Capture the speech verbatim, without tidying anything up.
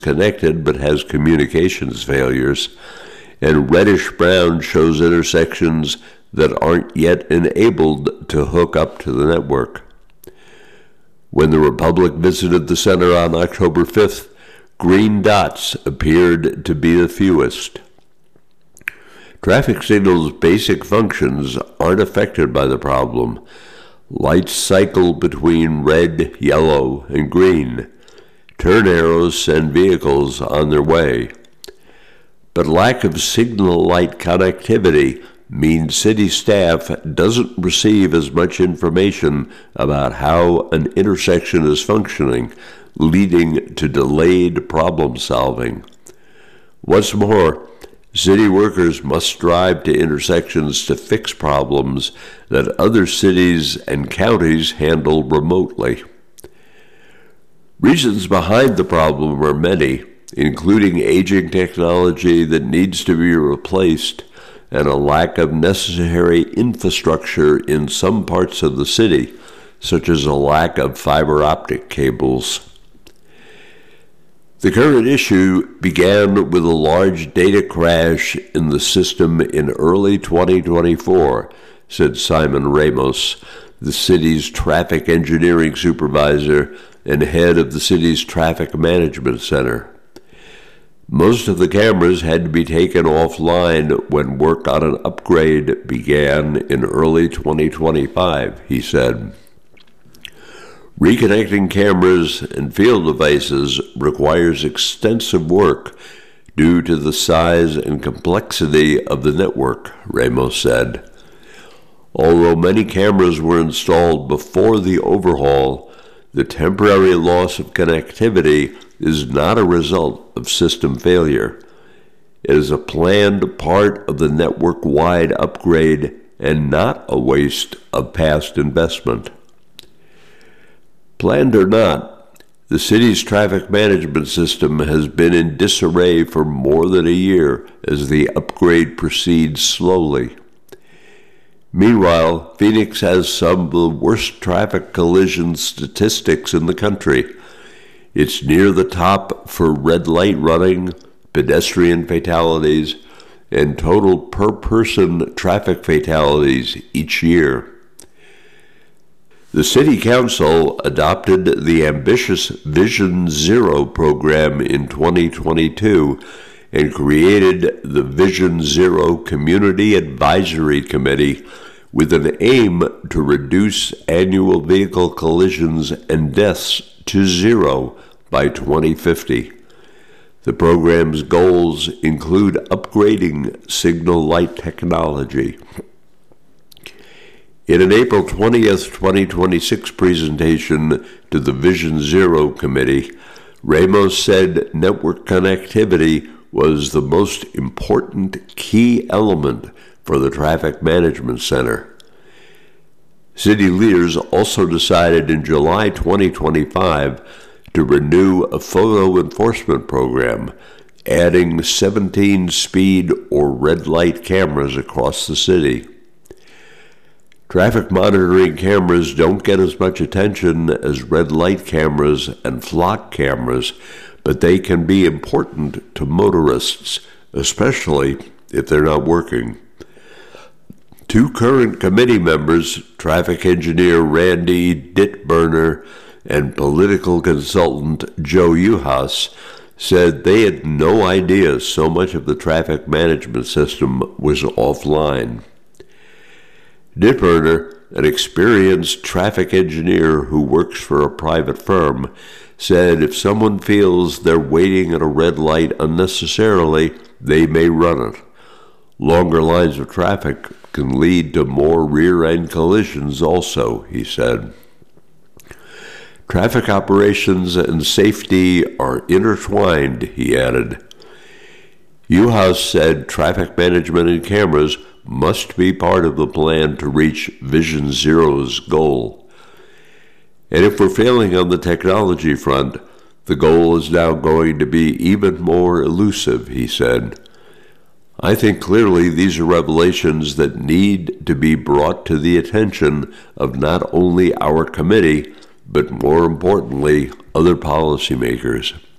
connected but has communications failures, and reddish-brown shows intersections that aren't yet enabled to hook up to the network. When the Republic visited the center on October fifth, green dots appeared to be the fewest. Traffic signals' basic functions aren't affected by the problem. Lights cycle between red, yellow, and green. Turn arrows send vehicles on their way. But lack of signal light connectivity means city staff doesn't receive as much information about how an intersection is functioning, leading to delayed problem solving. What's more, city workers must strive to intersections to fix problems that other cities and counties handle remotely. Reasons behind the problem are many, including aging technology that needs to be replaced and a lack of necessary infrastructure in some parts of the city, such as a lack of fiber optic cables. The current issue began with a large data crash in the system in early twenty twenty-four, said Simon Ramos, the city's traffic engineering supervisor and head of the city's traffic management center. Most of the cameras had to be taken offline when work on an upgrade began in early twenty twenty-five, he said. Reconnecting cameras and field devices requires extensive work due to the size and complexity of the network, Ramos said. Although many cameras were installed before the overhaul, the temporary loss of connectivity is not a result of system failure. It is a planned part of the network-wide upgrade and not a waste of past investment. Planned or not, the city's traffic management system has been in disarray for more than a year as the upgrade proceeds slowly. Meanwhile, Phoenix has some of the worst traffic collision statistics in the country. It's near the top for red light running, pedestrian fatalities, and total per-person traffic fatalities each year. The City Council adopted the ambitious Vision Zero program in twenty twenty-two and created the Vision Zero Community Advisory Committee with an aim to reduce annual vehicle collisions and deaths to zero by twenty fifty. The program's goals include upgrading signal light technology. In an April twentieth, twenty twenty-six presentation to the Vision Zero Committee, Ramos said network connectivity was the most important key element for the Traffic Management Center. City leaders also decided in July twenty twenty-five to renew a photo enforcement program, adding seventeen speed or red light cameras across the city. Traffic monitoring cameras don't get as much attention as red light cameras and flock cameras, but they can be important to motorists, especially if they're not working. Two current committee members, traffic engineer Randy Dittburner and political consultant Joe Uhas, said they had no idea so much of the traffic management system was offline. Dittburner, an experienced traffic engineer who works for a private firm, said if someone feels they're waiting at a red light unnecessarily, they may run it. Longer lines of traffic can lead to more rear-end collisions also, he said. Traffic operations and safety are intertwined, he added. Uhas said traffic management and cameras must be part of the plan to reach Vision Zero's goal. And if we're failing on the technology front, the goal is now going to be even more elusive, he said. I think clearly these are revelations that need to be brought to the attention of not only our committee, but more importantly, other policymakers.